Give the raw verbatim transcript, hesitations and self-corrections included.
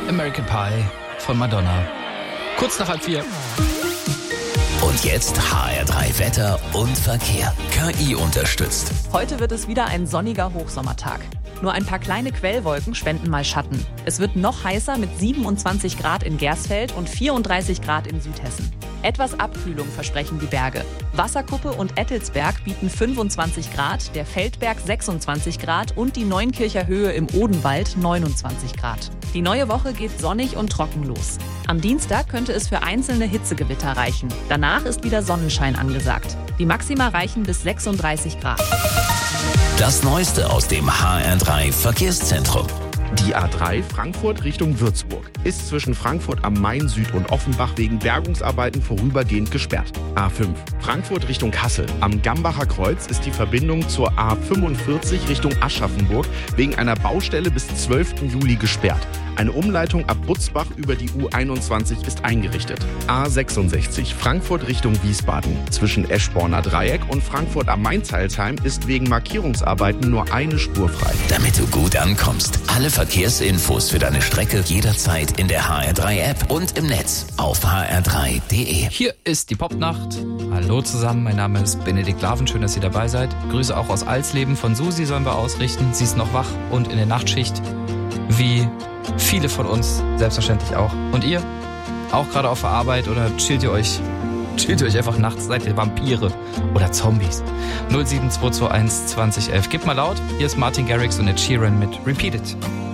American Pie von Madonna. Kurz nach halb vier. Und jetzt H R drei Wetter und Verkehr. K I unterstützt. Heute wird es wieder ein sonniger Hochsommertag. Nur ein paar kleine Quellwolken spenden mal Schatten. Es wird noch heißer mit siebenundzwanzig Grad in Gersfeld und vierunddreißig Grad in Südhessen. Etwas Abkühlung versprechen die Berge. Wasserkuppe und Ettelsberg bieten fünfundzwanzig Grad, der Feldberg sechsundzwanzig Grad und die Neunkircher Höhe im Odenwald neunundzwanzig Grad. Die neue Woche geht sonnig und trocken los. Am Dienstag könnte es für einzelne Hitzegewitter reichen. Danach ist wieder Sonnenschein angesagt. Die Maxima reichen bis sechsunddreißig Grad. Das Neueste aus dem H R drei Verkehrszentrum. Die A drei Frankfurt Richtung Würzburg ist zwischen Frankfurt am Main Süd und Offenbach wegen Bergungsarbeiten vorübergehend gesperrt. A fünf Frankfurt Richtung Kassel. Am Gambacher Kreuz ist die Verbindung zur A fünfundvierzig Richtung Aschaffenburg wegen einer Baustelle bis zwölften Juli gesperrt. Eine Umleitung ab Butzbach über die U einundzwanzig ist eingerichtet. A sechsundsechzig Frankfurt Richtung Wiesbaden. Zwischen Eschborner Dreieck und Frankfurt am Main-Zeilsheim ist wegen Markierungsarbeiten nur eine Spur frei. Damit du gut ankommst. Alle Verkehrsinfos für deine Strecke jederzeit in der H R drei App und im Netz auf h r drei punkt d e. Hier ist die Popnacht. Hallo zusammen, mein Name ist Benedikt Laven, schön, dass ihr dabei seid. Grüße auch aus Alsleben von Susi sollen wir ausrichten. Sie ist noch wach und in der Nachtschicht, wie viele von uns, selbstverständlich auch. Und ihr? Auch gerade auf der Arbeit oder chillt ihr euch, chillt ihr euch einfach nachts? Seid ihr Vampire oder Zombies? null sieben zwei zwei eins zwanzig elf. Gebt mal laut. Hier ist Martin Garrix und Ed Sheeran mit Repeat It.